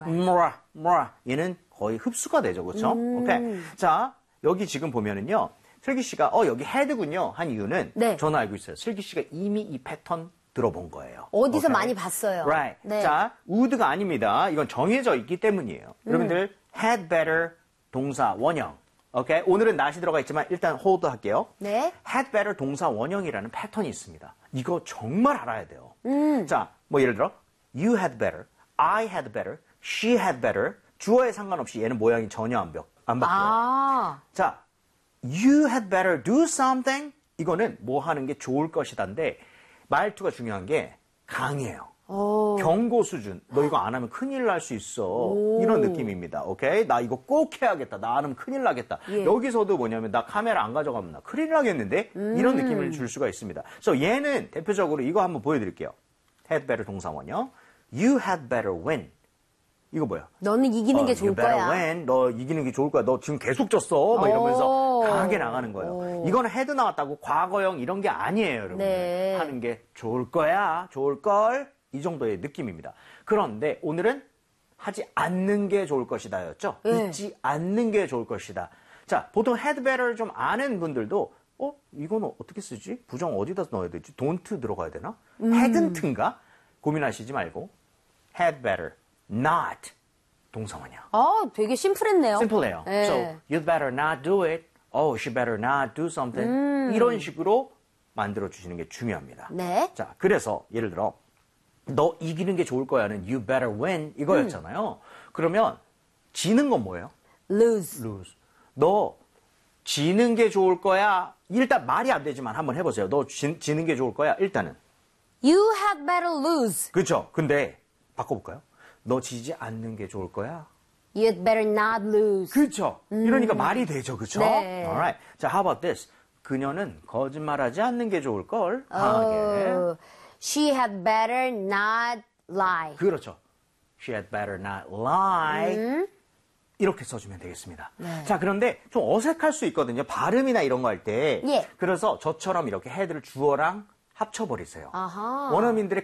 얘는 거의 흡수가 되죠, 그렇죠? 오케이. 자, 여기 지금 보면은요. 슬기 씨가 여기 헤드군요 한 이유는 네. 저는 알고 있어요. 슬기 씨가 이미 이 패턴 들어본 거예요. 어디서 오케이? 많이 봤어요. Right. 네. 자, would가 아닙니다. 이건 정해져 있기 때문이에요. 여러분들 had better 동사 원형. 오케이? 오늘은 not이 들어가 있지만 일단 hold 할게요. 네. had better 동사 원형이라는 패턴이 있습니다. 이거 정말 알아야 돼요. 자, 뭐 예를 들어 you had better, I had better, she had better. 주어에 상관없이 얘는 모양이 전혀 안 바뀌어요. 아. 자, you had better do something. 이거는 뭐 하는 게 좋을 것이다인데 말투가 중요한 게 강해요. 경고 수준. 너 이거 안 하면 큰일 날 수 있어. 이런 느낌입니다. 오케이? 나 이거 꼭 해야겠다. 나 안 하면 큰일 나겠다. 예. 여기서도 뭐냐면 나 카메라 안 가져가면 나 큰일 나겠는데? 이런 느낌을 줄 수가 있습니다. 그래서 얘는 대표적으로 이거 한번 보여드릴게요. had better 동사원요. You had better win. 이거 뭐야? 너는 이기는 게 좋을 you better 거야. win. 너 이기는 게 좋을 거야. 너 지금 계속 졌어. 막 이러면서 강하게 나가는 거예요. 이거는 헤드 나왔다고 과거형 이런 게 아니에요, 여러분. 네. 하는 게 좋을 거야. 좋을 걸. 이 정도의 느낌입니다. 그런데 오늘은 하지 않는 게 좋을 것이다였죠? 네. 잊지 않는 게 좋을 것이다. 자, 보통 had better를 좀 아는 분들도 이거는 어떻게 쓰지? 부정 어디다 넣어야 되지? don't 들어가야 되나? hadn't인가? 고민하시지 말고 had better, not 동사원형. 되게 심플했네요. 심플해요. 네. So, you'd better not do it. Oh, she better not do something. 이런 식으로 만들어주시는 게 중요합니다. 네. 자, 그래서 예를 들어 너 이기는 게 좋을 거야는 you better win 이거였잖아요. 그러면 지는 건 뭐예요? lose. lose. 너 지는 게 좋을 거야. 일단 말이 안 되지만 한번 해보세요. 너 지는 게 좋을 거야. 일단은. You had better lose. 그렇죠. 근데 바꿔볼까요? 너 지지 않는 게 좋을 거야. You'd better not lose. 그렇죠. 이러니까 말이 되죠. 그렇죠? 네. Alright. 자, how about this? 그녀는 거짓말하지 않는 게 좋을 걸. 강하게. She had better not lie. 그렇죠. She had better not lie. 이렇게 써주면 되겠습니다. 네. 자, 그런데 좀 어색할 수 있거든요. 발음이나 이런 거 할 때. 예. 그래서 저처럼 이렇게 헤드를 주어랑 합쳐버리세요. 아하. 원어민들의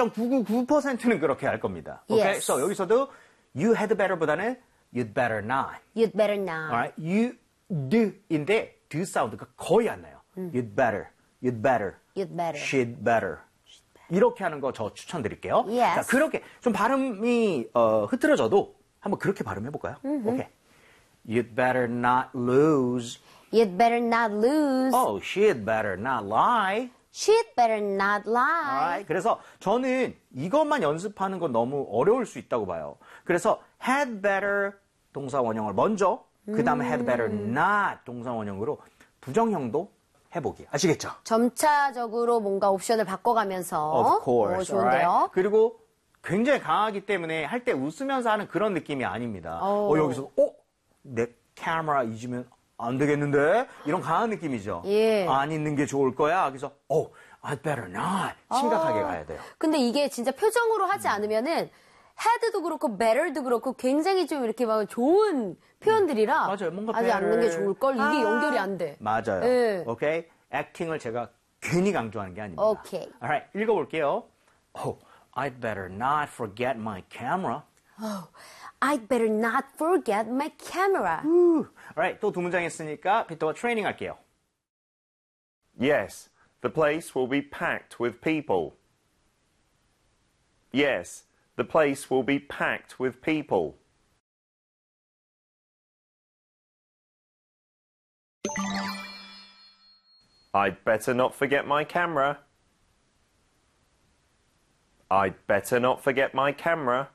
99.999%는 그렇게 할 겁니다. 오케이? Yes. So 여기서도 you had better보다는 you'd better not. You'd better not. Alright? You do인데 do 사운드가 거의 안 나요. You'd better. You'd better. You'd better. She'd better. 이렇게 하는 거 저 추천드릴게요. Yes. 자, 그렇게 좀 발음이 흐트러져도 한번 그렇게 발음해볼까요? 오케이. You'd better not lose. You'd better not lose. Oh, she'd better not lie. She'd better not lie. Alright. 그래서 저는 이것만 연습하는 건 너무 어려울 수 있다고 봐요. 그래서 had better 동사 원형을 먼저 그 다음에 had better not 동사 원형으로 부정형도 해보기. 아시겠죠? 점차적으로 뭔가 옵션을 바꿔가면서. Of course. 좋은데요? Alright? 그리고 굉장히 강하기 때문에 할 때 웃으면서 하는 그런 느낌이 아닙니다. 여기서 내 카메라 잊으면 안 되겠는데? 이런 강한 느낌이죠. 예. 안 있는 게 좋을 거야. 그래서 I'd better not. 심각하게 가야 돼요. 근데 이게 진짜 표정으로 하지 않으면은 had도 그렇고 better도 그렇고 굉장히 좀 이렇게 막 좋은 표현들이라 맞아요. 뭔가 하지 않는 게 좋을 걸. 이게 연결이 안 돼. 맞아요. 예. 오케이. 액팅을 제가 괜히 강조하는 게 아닙니다. 오케이. Alright, 읽어볼게요. I'd better not forget my camera. I'd better not forget my camera. Alright, 또 두 문장 했으니까 비터와 트레이닝 할게요. Yes, the place will be packed with people. Yes, the place will be packed with people. I'd better not forget my camera. I'd better not forget my camera.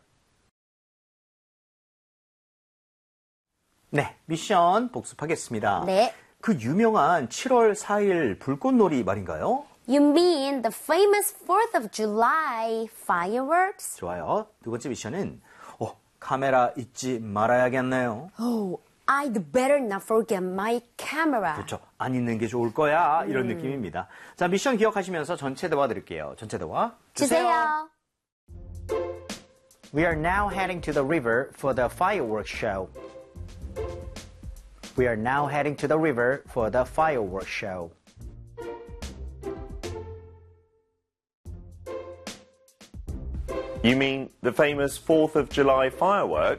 네, 미션 복습하겠습니다. 네. 그 유명한 7월 4일 불꽃놀이 말인가요? You mean the famous 4th of July fireworks? 좋아요. 두 번째 미션은 카메라 잊지 말아야겠네요. I'd better not forget my camera. 그렇죠. 안 있는 게 좋을 거야. 이런 느낌입니다. 자, 미션 기억하시면서 전체 대화 드릴게요. 전체 대화 주세요. We are now heading to the river for the fireworks show. We are now heading to the river for the fireworks show. You mean the famous 4th of July fireworks?